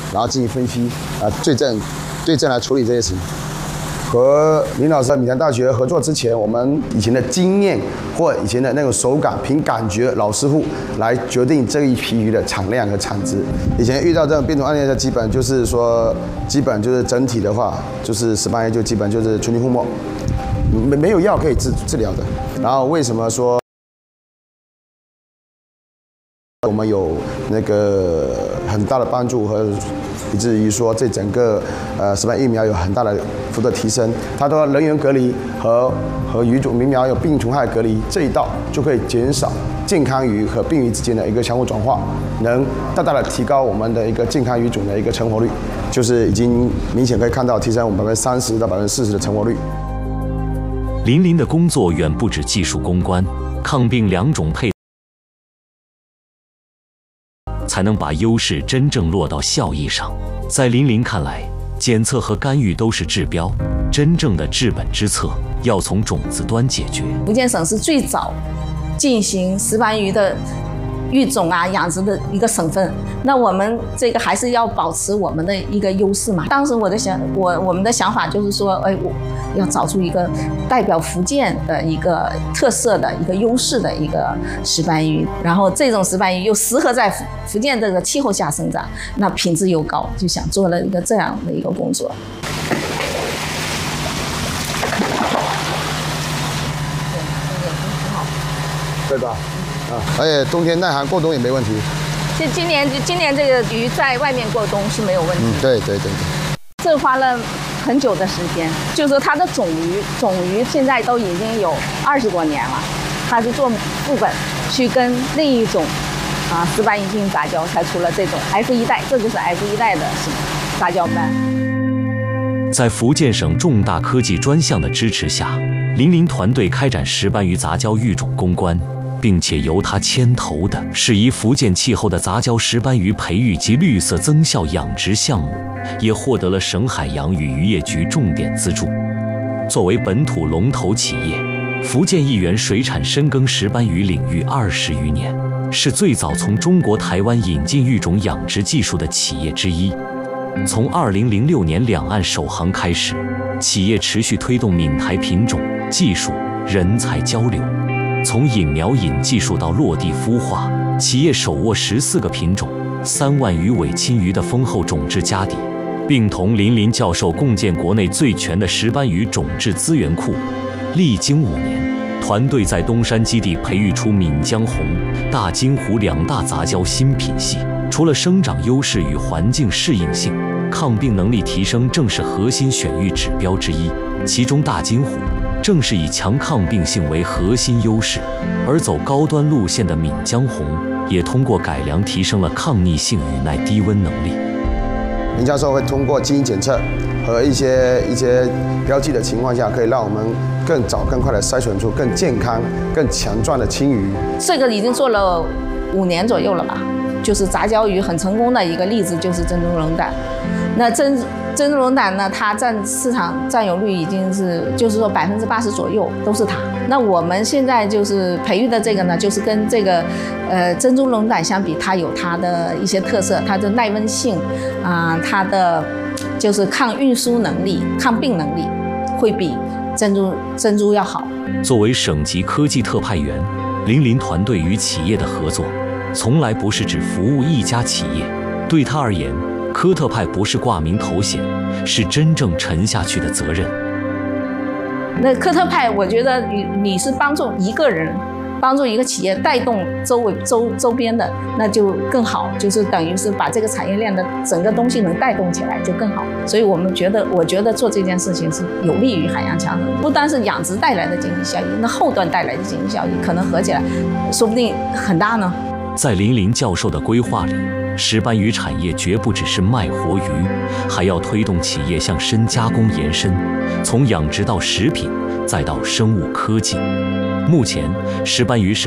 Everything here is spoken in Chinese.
然后进行分析，对症来处理这些事情。和林老师米兰大学合作之前，我们以前的经验或以前的那种手感，凭感觉老师傅来决定这一批鱼的产量和产值。以前遇到这种变种案例的，基本就是整体的话，就是石斑鱼就基本就是全军覆没，没有药可以治疗的。然后为什么说我们有那个很大的帮助和以至于说这整个石斑疫苗有很大的幅度的提升，它的人员隔离和鱼种疫苗有病虫害隔离这一道就可以减少健康鱼和病鱼之间的一个相互转化，能大大的提高我们的一个健康鱼种的一个成活率，就是已经明显可以看到提升我们30%到40%的成活率。 林林的工作远不止技术攻关，抗病2种配才能把优势真正落到效益上。在林林看来，检测和干预都是治标，真正的治本之策要从种子端解决。 福建省是最早进行石斑鱼的育种养殖的一个省份，那我们这个还是要保持我们的一个优势嘛。当时我们的想法就是说，我要找出一个代表福建的一个特色的一个优势的一个石斑鱼，然后这种石斑鱼又适合在福建这个气候下生长，那品质又高，就想做了一个这样的一个工作。 对吧？而且冬天耐寒过冬也没问题。 今年这个鱼在外面过冬是没有问题。 对。 这花了很久的时间，就是它的种鱼现在都已经有20多年了，它是做副本去跟另一种石斑鱼进行杂交，才出了这种 F1代，这就是 F1代的杂交班。 在福建省重大科技专项的支持下，林林团队开展石斑鱼杂交育种攻关，并且由他牵头的适宜福建气候的杂交石斑鱼培育及绿色增效养殖项目，也获得了省海洋与渔业局重点资助。作为本土龙头企业，福建一源水产深耕石斑鱼领域20余年，是最早从中国台湾引进育种养殖技术的企业之一。从2006年两岸首航开始，企业持续推动闽台品种、技术、人才交流。从引苗引技术到落地孵化，企业手握14个品种、3万余尾亲鱼的丰厚种质家底，并同林林教授共建国内最全的石斑鱼种质资源库。历经5年，团队在东山基地培育出闽江红、大金湖2大杂交新品系。除了生长优势与环境适应性，抗病能力提升正是核心选育指标之一。其中大金湖正是以强抗病性为核心优势，而走高端路线的闽江红也通过改良提升了抗逆性与耐低温能力。 林教授会通过基因检测和一些标记的情况下，可以让我们更早更快的筛选出更健康、更强壮的青鱼。这个已经做了5年左右了吧？就是杂交鱼很成功的一个例子，就是珍珠龙胆。那珍珠龙胆呢，它占市场占有率已经是，就是说80%左右都是它。那我们现在就是培育的这个呢，就是跟这个珍珠龙胆相比，它有它的一些特色，它的耐温性它的就是抗运输能力、抗病能力会比珍珠要好。 作为省级科技特派员，林林团队与企业的合作，从来不是只服务一家企业。对他而言，科特派不是挂名头衔，是真正沉下去的责任。 那科特派，我觉得你是帮助一个人，帮助一个企业带动周边的，那就更好，就是等于是把这个产业链的整个东西能带动起来就更好。所以我觉得做这件事情是有利于海洋强人，不单是养殖带来的经济效益，那后端带来的经济效益可能合起来，说不定很大呢。 在林林教授的规划里，石斑鱼产业绝不只是卖活鱼，还要推动企业向深加工延伸，从养殖到食品，再到生物科技。目前，石斑鱼